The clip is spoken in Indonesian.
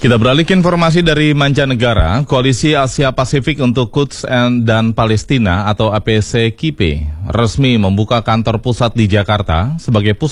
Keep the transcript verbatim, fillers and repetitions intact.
Kita beralih ke informasi dari mancanegara. Koalisi Asia Pasifik untuk Quds dan Palestina atau A P C Q I P resmi membuka kantor pusat di Jakarta sebagai pusat